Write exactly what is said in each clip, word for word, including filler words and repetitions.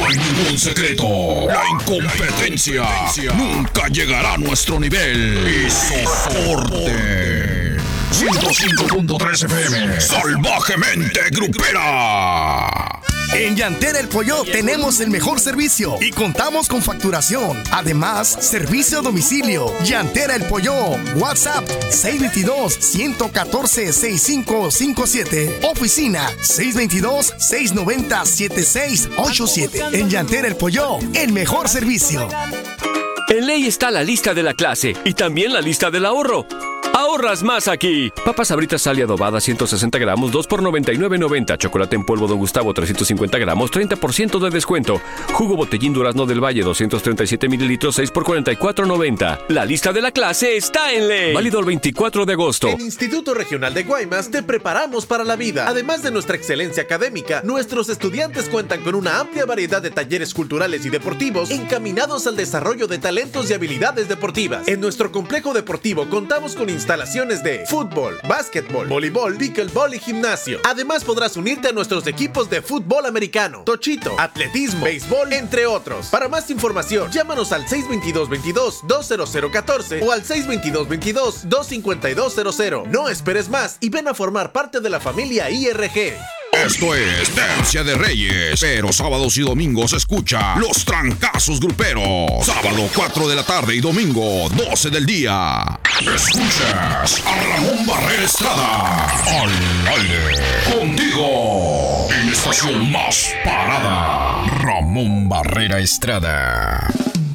hay ningún secreto. La incompetencia nunca llegará a nuestro nivel. Y soporte. ciento cinco punto tres F M. Salvajemente grupera. En Llantera El Pollo tenemos el mejor servicio y contamos con facturación. Además, servicio a domicilio. Llantera El Pollo. WhatsApp seis dos dos, uno uno cuatro, seis cinco cinco siete. Oficina seis dos dos, seis nueve cero, siete seis ocho siete. En Llantera El Pollo, el mejor servicio. En Ley está la lista de la clase y también la lista del ahorro. ¡Ahorras más aquí! Papas Sabritas Sal y adobada ciento sesenta gramos, dos por noventa y nueve noventa. Chocolate en polvo Don Gustavo trescientos cincuenta gramos, treinta por ciento de descuento. Jugo Botellín Durazno del Valle doscientos treinta y siete mililitros, seis por cuarenta y cuatro noventa. La lista de la clase está en Ley. Válido el veinticuatro de agosto. En Instituto Regional de Guaymas te preparamos para la vida. Además de nuestra excelencia académica, nuestros estudiantes cuentan con una amplia variedad de talleres culturales y deportivos encaminados al desarrollo de talentos y habilidades deportivas. En nuestro complejo deportivo contamos con instalaciones de fútbol, básquetbol, voleibol, pickleball y gimnasio. Además podrás unirte a nuestros equipos de fútbol americano, tochito, atletismo, béisbol, entre otros. Para más información, llámanos al seis dos dos, veintidós, dos cero cero catorce o al seis dos dos, veintidós, dos cincuenta y dos cero cero. No esperes más y ven a formar parte de la familia I R G. Esto es Tercia de Reyes, pero sábados y domingos escucha Los Trancazos Gruperos. Sábado cuatro de la tarde y domingo doce del día. Escuchas a Ramón Barrera Estrada al aire contigo en la estación más parada. Ramón Barrera Estrada.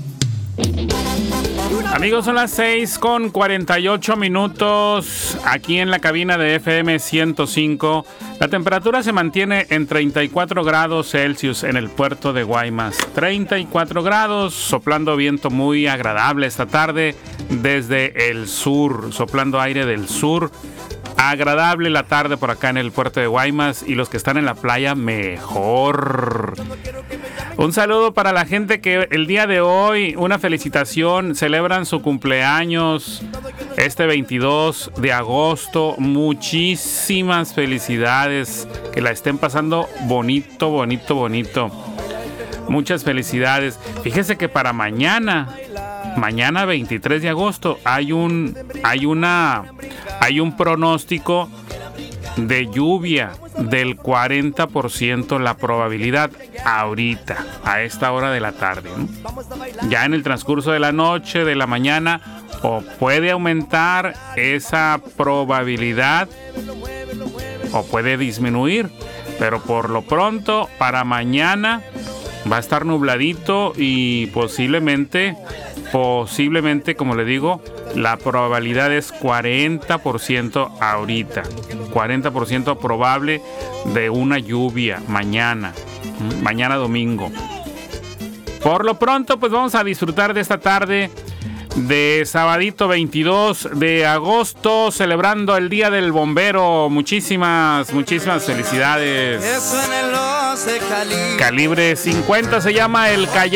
Amigos, son las seis con cuarenta y ocho minutos aquí en la cabina de F M ciento cinco. La temperatura se mantiene en treinta y cuatro grados Celsius en el puerto de Guaymas. treinta y cuatro grados, soplando viento muy agradable esta tarde desde el sur, soplando aire del sur. Agradable la tarde por acá en el puerto de Guaymas, y los que están en la playa, mejor. Un saludo para la gente que el día de hoy, una felicitación, celebran su cumpleaños este veintidós de agosto. Muchísimas felicidades, que la estén pasando bonito, bonito, bonito. Muchas felicidades. Fíjese que para mañana, mañana veintitrés de agosto, hay un, hay una, hay un pronóstico de lluvia del cuarenta por ciento la probabilidad ahorita, a esta hora de la tarde, ¿no? Ya en el transcurso de la noche, de la mañana, o puede aumentar esa probabilidad o puede disminuir, pero por lo pronto para mañana va a estar nubladito y posiblemente, posiblemente, como le digo, la probabilidad es cuarenta por ciento ahorita. cuarenta por ciento probable de una lluvia mañana. Mañana domingo. Por lo pronto, pues vamos a disfrutar de esta tarde de sabadito veintidós de agosto, celebrando el Día del Bombero. Muchísimas, muchísimas felicidades. Calibre cincuenta se llama el Callao.